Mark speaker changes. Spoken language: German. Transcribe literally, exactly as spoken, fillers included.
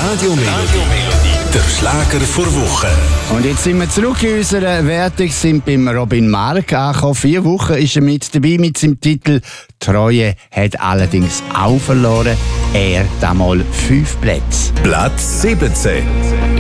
Speaker 1: Radio Melodie, der Schlager vor Woche.
Speaker 2: Und jetzt sind wir zurück in unserer Wertung, sind beim Robin Mark angekommen. Vier Wochen ist er mit dabei mit seinem Titel «Treue» hat allerdings auch verloren. Er damals fünf Plätze.
Speaker 1: Platz siebzehn.